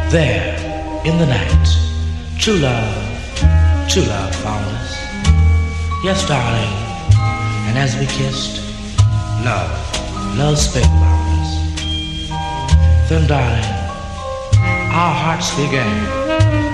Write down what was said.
There, in the night, true love found us. Yes, darling, and as we kissed, love spellbound us. Then, darling, our hearts began